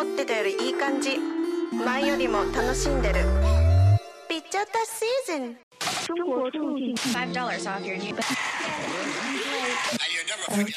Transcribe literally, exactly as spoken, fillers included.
ってたよりいい感じ。前よりも楽しんでる。ピッチャータシーズン。 中国入境 five dollars off your new